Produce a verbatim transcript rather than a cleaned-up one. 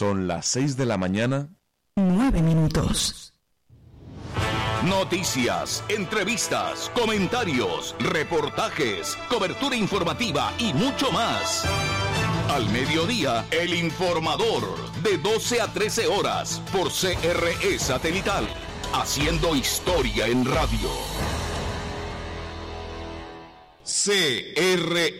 Son las seis de la mañana. Nueve minutos. Noticias, entrevistas, comentarios, reportajes, cobertura informativa y mucho más. Al mediodía, El Informador, de doce a trece horas, por C R E Satelital, haciendo historia en radio. C R